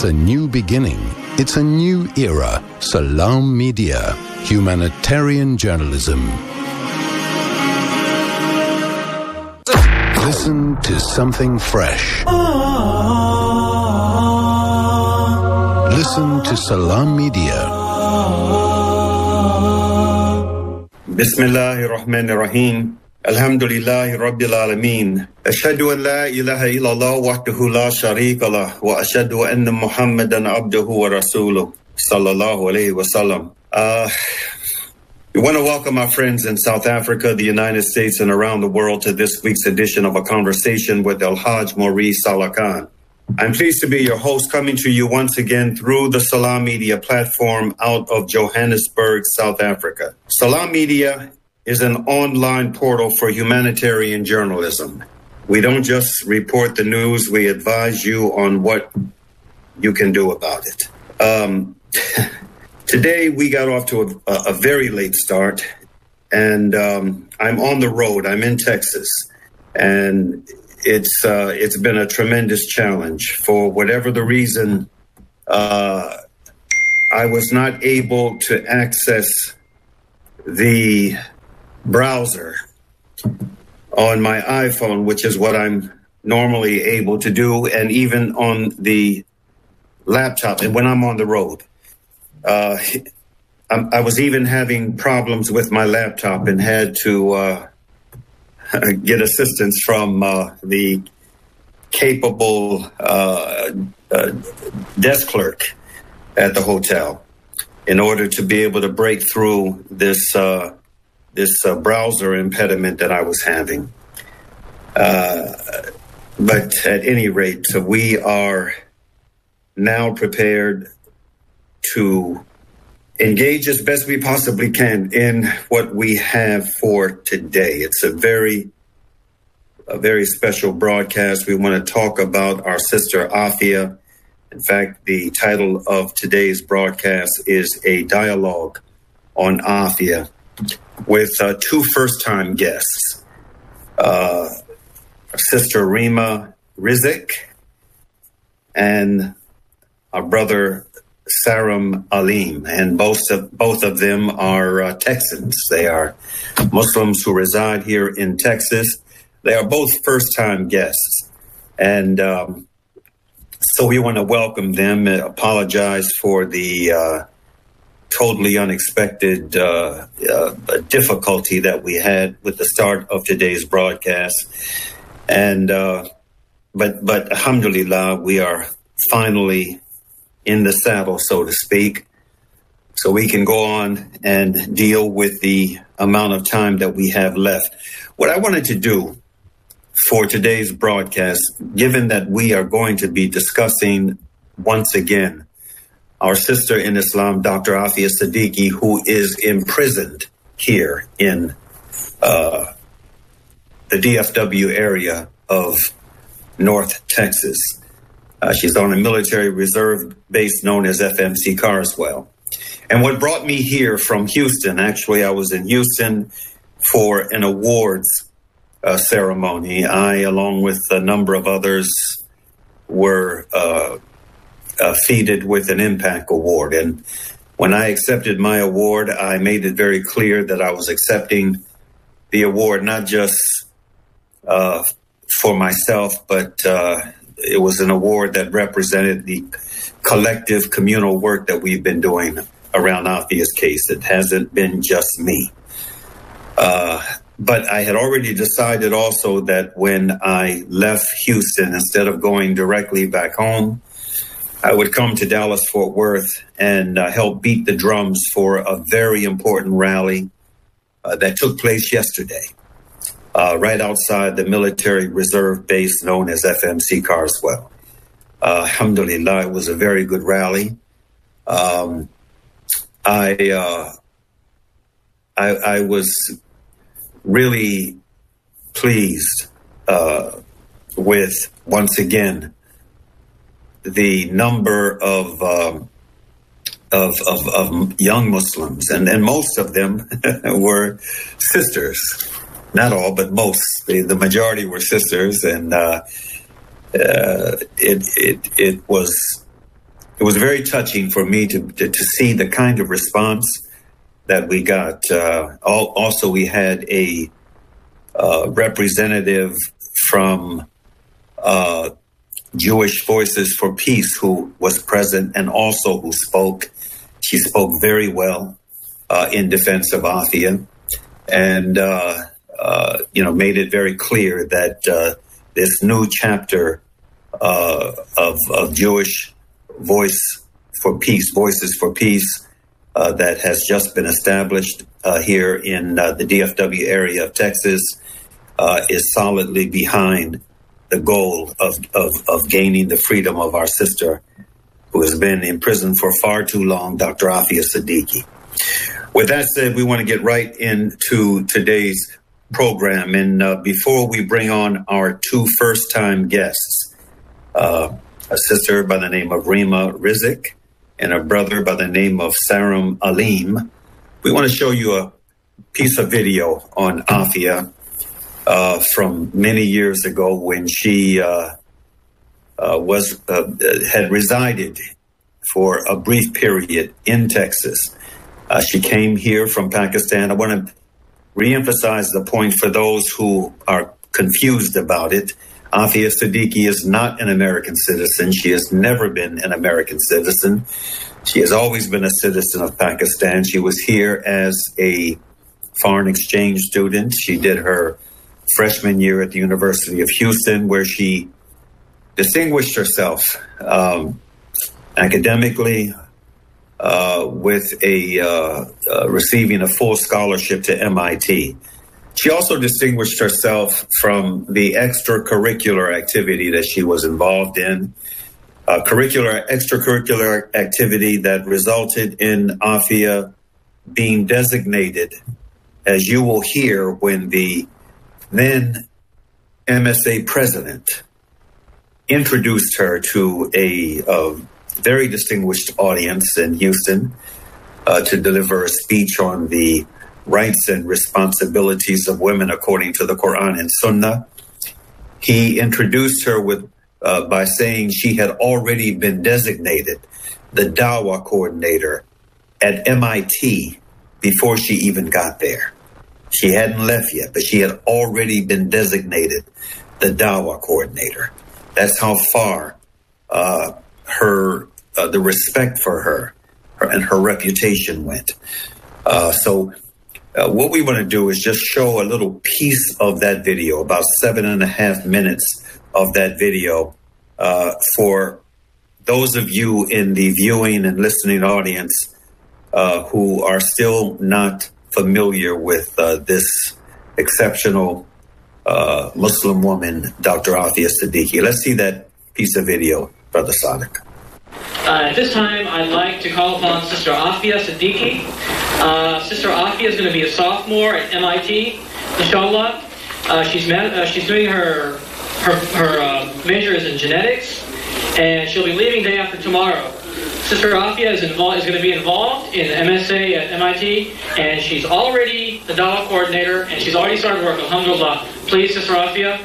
a new beginning. It's a new era. Salam Media. Humanitarian journalism. Listen to something fresh. Listen to Salam Media. Bismillahirrahmanirrahim. Alhamdulillahi Rabbil Alameen. Ashhadu an la ilaha illallah wahdahu la sharika lah wa ashhadu anna Muhammadan abduhu wa rasuluh sallallahu alayhi wa sallam. We want to welcome our friends in South Africa, the United States, and around the world to this week's edition of A Conversation with Al-Hajj Maurice Salah Khan. I'm pleased to be your host, coming to you once again through the Salam Media platform out of Johannesburg, South Africa. Salam Media is an online portal for humanitarian journalism. We don't just report the news, we advise you on what you can do about it. Today we got off to a very late start, and I'm on the road. I'm in Texas, and it's been a tremendous challenge. For whatever the reason, I was not able to access the browser on my iPhone, which is what I'm normally able to do, and even on the laptop, and when I'm on the road. I was even having problems with my laptop and had to get assistance from the capable desk clerk at the hotel in order to be able to break through this browser impediment that I was having. But at any rate, we are now prepared to engage as best we possibly can in what we have for today. It's a very special broadcast. We want to talk about our sister Afia. In fact, the title of today's broadcast is A Dialogue on Afia, with two first-time guests, Sister Rima Rizik and our brother Saram Alim, and both of them are Texans. They are Muslims who reside here in Texas. They are both first-time guests, and so we want to welcome them and apologize for the totally unexpected difficulty that we had with the start of today's broadcast. And but alhamdulillah, we are finally in the saddle, so to speak, so we can go on and deal with the amount of time that we have left. What I wanted to do for today's broadcast, given that we are going to be discussing once again our sister in Islam, Dr. Afia Siddiqui, who is imprisoned here in the DFW area of North Texas. She's on a military reserve base known as FMC Carswell. And what brought me here from Houston, actually, I was in Houston for an awards ceremony. I, along with a number of others, were feted with an Impact Award. And when I accepted my award, I made it very clear that I was accepting the award not just for myself, but it was an award that represented the collective communal work that we've been doing around Afia's case. It hasn't been just me. But I had already decided also that when I left Houston, instead of going directly back home, I would come to Dallas-Fort Worth and help beat the drums for a very important rally that took place yesterday, right outside the military reserve base known as FMC Carswell. Alhamdulillah, it was a very good rally. I was really pleased with, once again, the number of young Muslims, and most of them were sisters. Not all, but most. The majority were sisters, and it was it was very touching for me to see the kind of response that we got. Also, we had a representative from Jewish Voices for Peace who was present and also who spoke. She spoke very well in defense of Afia, and made it very clear that this new chapter of Jewish Voices for Peace, that has just been established here in the DFW area of Texas, is solidly behind the goal of gaining the freedom of our sister who has been in prison for far too long, Dr. Afia Siddiqui. With that said, we want to get right into today's program. And before we bring on our two first-time guests, a sister by the name of Rima Rizik and a brother by the name of Saram Alim, we want to show you a piece of video on Afia from many years ago when she had resided for a brief period in Texas. She came here from Pakistan. I want to reemphasize the point for those who are confused about it. Afia Siddiqui is not an American citizen. She has never been an American citizen. She has always been a citizen of Pakistan. She was here as a foreign exchange student. She did her freshman year at the University of Houston, where she distinguished herself academically with receiving a full scholarship to MIT. She also distinguished herself from the extracurricular activity that she was involved in, extracurricular activity that resulted in Afia being designated, as you will hear when the then MSA president introduced her to a very distinguished audience in Houston to deliver a speech on the rights and responsibilities of women according to the Quran and Sunnah. He introduced her by saying she had already been designated the Dawah coordinator at MIT before she even got there. She hadn't left yet, but she had already been designated the Dawah coordinator. That's how far the respect for her and her reputation went. So what we want to do is just show a little piece of that video, about 7.5 minutes of that video, for those of you in the viewing and listening audience who are still not familiar with this exceptional Muslim woman, Dr. Afia Siddiqui. Let's see that piece of video, Brother Sadiq. At this time, I'd like to call upon Sister Afia Siddiqui. Sister Afia is going to be a sophomore at MIT, inshallah. She's doing her major is in genetics, and she'll be leaving day after tomorrow. Sister Afia is going to be involved in the MSA at MIT, and she's already the Dawah coordinator, and she's already started work. Alhamdulillah. Please, Sister Afia.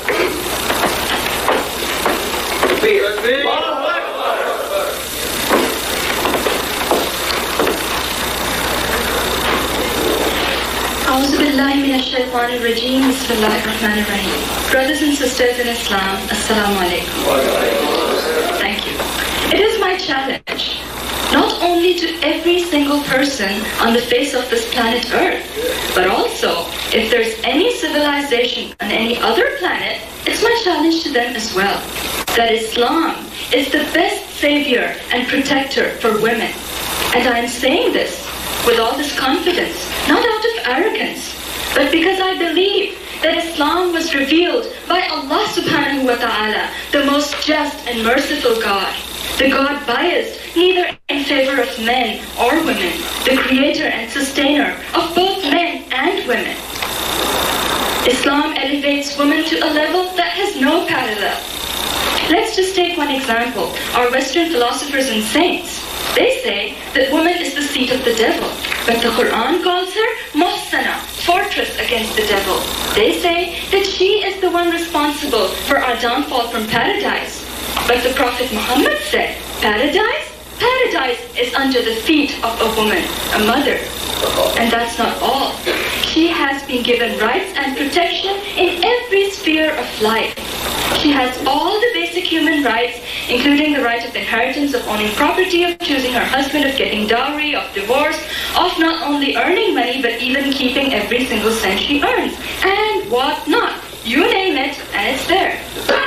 Brothers and sisters in Islam, Assalamu alaikum. Thank you. It is my challenge, not only to every single person on the face of this planet Earth, but also, if there's any civilization on any other planet, it's my challenge to them as well, that Islam is the best savior and protector for women. And I am saying this with all this confidence, not out of arrogance, but because I believe that Islam was revealed by Allah subhanahu wa ta'ala, the most just and merciful God, the God biased neither in favor of men or women, the creator and sustainer of both men and women. Islam elevates women to a level that has no parallel. Let's just take one example. Our Western philosophers and saints, they say that woman is the seat of the devil, but the Quran calls her Muhsana, fortress against the devil. They say that she is the one responsible for our downfall from paradise. But the Prophet Muhammad said Paradise? Paradise is under the feet of a woman, a mother. And that's not all. She has been given rights and protection in every sphere of life. She has all the basic human rights, including the right of inheritance, of owning property, of choosing her husband, of getting dowry, of divorce, of not only earning money, but even keeping every single cent she earns. And what not. You name it, and it's there.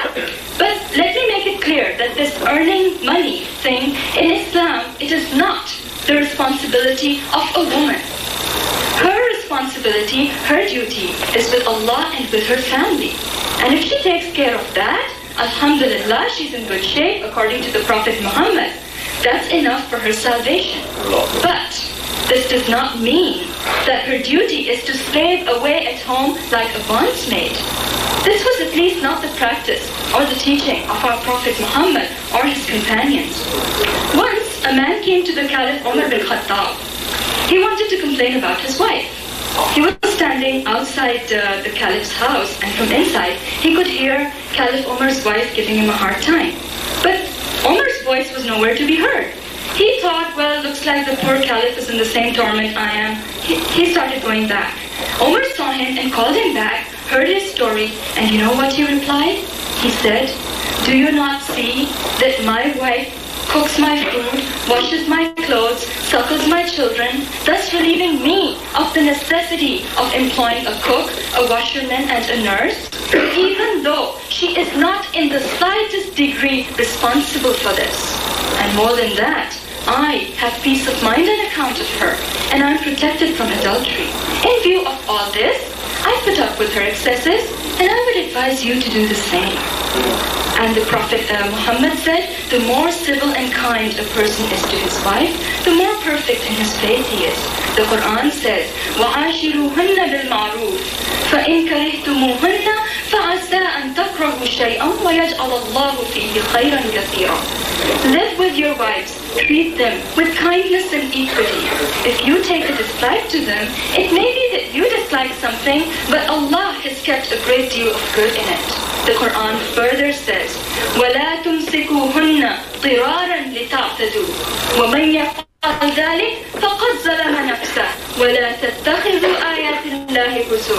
But let me make it clear that this earning money thing in Islam, it is not the responsibility of a woman. Her responsibility, her duty, is with Allah and with her family. And if she takes care of that, alhamdulillah, she's in good shape according to the Prophet Muhammad. That's enough for her salvation. But this does not mean that her duty is to slave away at home like a bondsmaid. This was at least not the practice or the teaching of our Prophet Muhammad or his companions. Once, a man came to the Caliph Umar bin Khattab. He wanted to complain about his wife. He was standing outside the Caliph's house, and from inside, he could hear Caliph Umar's wife giving him a hard time. But Umar's voice was nowhere to be heard. He thought, well, looks like the poor Caliph is in the same torment I am. He started going back. Umar saw him and called him back, heard his story, and you know what he replied? He said, do you not see that my wife cooks my food, washes my clothes, suckles my children, thus relieving me of the necessity of employing a cook, a washerman, and a nurse, even though she is not in the slightest degree responsible for this. And more than that, I have peace of mind on account of her, and I'm protected from adultery. In view of all this, I put up with her excesses, and I would advise you to do the same. And the Prophet Muhammad said, the more civil and kind a person is to his wife, the more perfect in his faith he is. The Quran says, وَعَاشِرُوهُنَّ بِالْمَعْرُوفِ فَإِنْ كَرِهْتُمُوهُنَّ فَعَسَىٰ أَنْ تَكْرَهُوا شَيْئًا وَيَجْعَلَ اللَّهُ فِيهِ خَيْرًا كَثِيرًا. Live with your wives, treat them with kindness and equity. If you take a dislike to them, it may be that you dislike something, but Allah has kept a great deal of good in it. The Quran further says, وَلَا تُمْسِكُوهُنَّ ضِرَارًا لِتَعْتَدُوا وَمَنْ يَفْعَلْ ذَلِكَ فَقَدْ ظَلَمَ نَفْسَهُ وَلَا تَتَّخِذُوا آيَاتِ اللَّهِ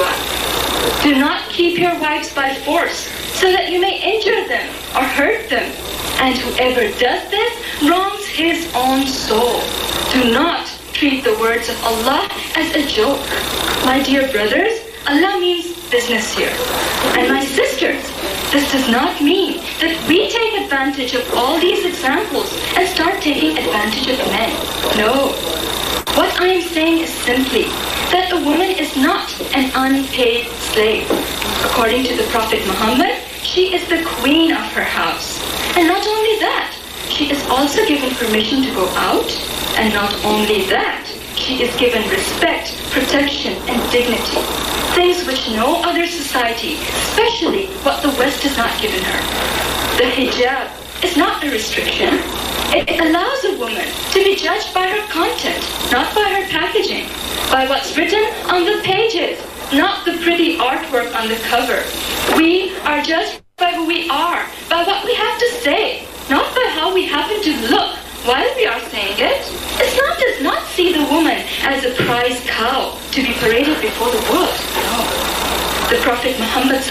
هُزُوًا. Do not keep your wives by force, so that you may injure them or hurt them. And whoever does this wrongs his own soul. Do not treat the words of Allah as a joke. My dear brothers, Allah means business here. And my sisters, this does not mean that we take advantage of all these examples and start taking advantage of men. No. What I am saying is simply that a woman is not an unpaid slave. According to the Prophet Muhammad, she is the queen of her house. And not only that, she is also given permission to go out. And not only that, she is given respect, protection, and dignity. Things which no other society, especially what the West has not given her. The hijab is not a restriction. It allows a woman to be judged by her content, not by her packaging, by what's written on the pages, not the pretty artwork on the cover. We are judged by who we are, by what we have to say, not by how we happen to look while we are saying it. Islam does not see the woman as a prize cow to be paraded before the world. No. The Prophet Muhammad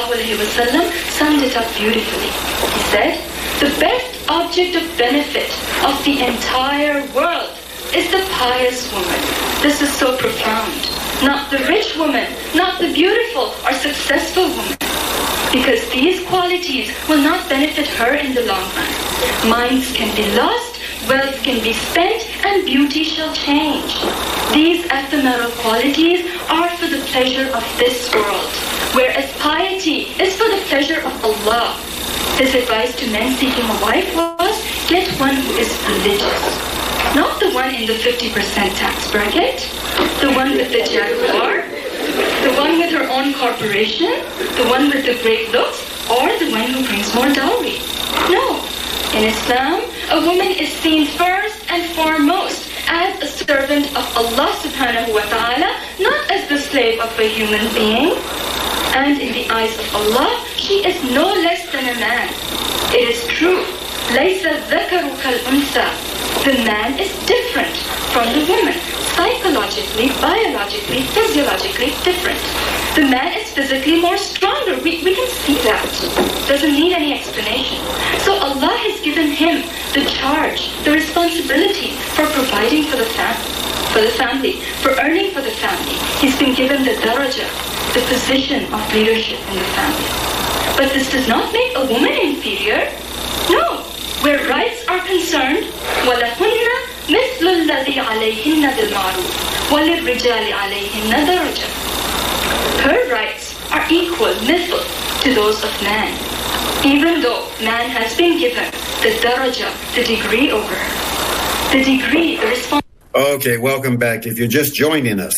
ﷺ summed it up beautifully. He said, the best object of benefit of the entire world is the pious woman. This is so profound. Not the rich woman, not the beautiful or successful woman. Because these qualities will not benefit her in the long run. Minds can be lost, wealth can be spent, and beauty shall change. These ephemeral qualities are for the pleasure of this world, whereas piety is for the pleasure of Allah. His advice to men seeking a wife was, get one who is religious. Not the one in the 50% tax bracket, the one with the Jaguar, the one with her own corporation, the one with the great looks, or the one who brings more dowry. No. In Islam, a woman is seen first and foremost as a servant of Allah subhanahu wa ta'ala, not as the slave of a human being. And in the eyes of Allah, she is no less than a man. It is true لَيْسَ الذَّكَرُ كَالْأُنْثَى. The man is different from the woman. Psychologically, biologically, physiologically different. The man is physically more stronger. We can see that. Doesn't need any explanation. So Allah has given him the charge, the responsibility for providing for the family, for earning for the family. He's been given the daraja, the position of leadership in the family. But this does not make a woman inferior. No. Where rights are concerned, وَلَهُنَّ مِثْلُ الَّذِي عَلَيْهِنَّ بِالْمَعْرُوفِ وَلِلرِّجَالِ عَلَيْهِنَّ دَرَجَةٌ. Her rights are equal, mithl, to those of man, even though man has been given the daraja, the degree over her. The degree, the responsibility. Okay, welcome back. If you're just joining us,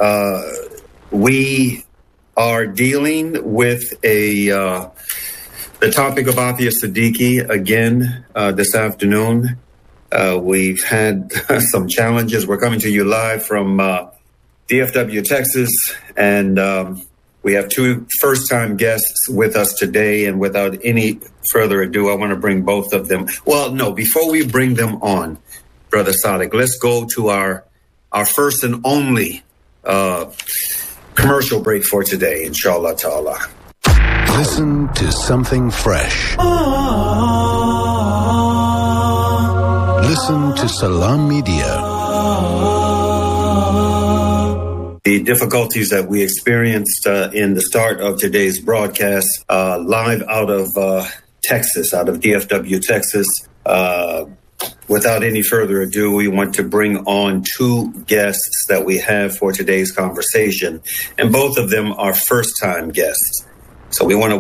we are dealing with the topic of Afia Siddiqui again this afternoon. We've had some challenges. We're coming to you live from DFW, Texas, and we have two first-time guests with us today. And without any further ado, I want to bring both of them. Well, no, before we bring them on, Brother Sadiq, let's go to our first and only commercial break for today, inshallah ta'ala. Listen to something fresh. Listen to Salam Media. The difficulties that we experienced in the start of today's broadcast, live out of Texas, out of DFW, Texas. Without any further ado, we want to bring on two guests that we have for today's conversation, and both of them are first-time guests. So we want to